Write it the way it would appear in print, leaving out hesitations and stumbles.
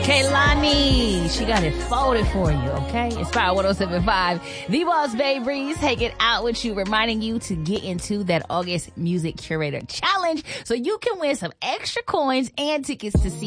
Kaylani, she got it folded for you, okay? Inspire 107.5. The Boss Babe Breeze, take it out with you, reminding you to get into that August Music Curator Challenge so you can win some extra coins and tickets to see